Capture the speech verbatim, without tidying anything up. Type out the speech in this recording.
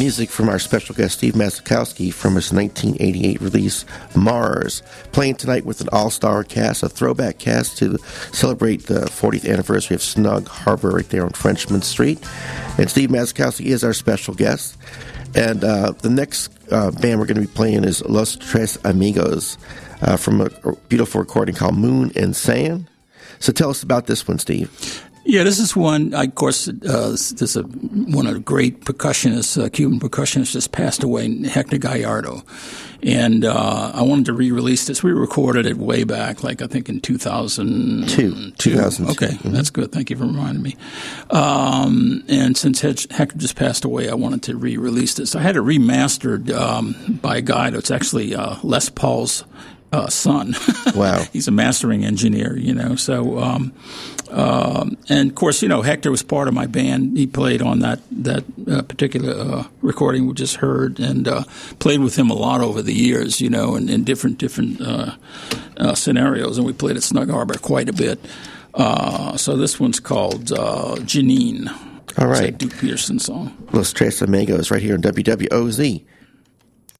music from our special guest Steve Mazatkowski from his nineteen eighty-eight release Mars, playing tonight with an all-star cast, a throwback cast to celebrate the fortieth anniversary of Snug Harbor right there on Frenchman Street. And Steve Mazatkowski is our special guest. And uh, the next uh, band we're going to be playing is Los Tres Amigos uh, from a beautiful recording called Moon and Sand. So tell us about this one, Steve. Yeah, this is one, of course, uh, this is a, one of the great percussionists, uh, Cuban percussionists just passed away, Hector Gallardo. And uh, I wanted to re-release this. We recorded it way back, like I think in two thousand two. two thousand two. Okay, mm-hmm. That's good. Thank you for reminding me. Um, and since Hector just passed away, I wanted to re-release this. I had it remastered um, by a guy that's actually uh, Les Paul's Uh, son. Wow. He's a mastering engineer, you know. So, um, uh, and of course, you know, Hector was part of my band. He played on that that uh, particular uh, recording we just heard, and uh, played with him a lot over the years, you know, in, in different different uh, uh, scenarios. And we played at Snug Harbor quite a bit. Uh, so this one's called uh, Janine. All right. It's a Duke Peterson song. Los Tres Amigos right here on W W O Z.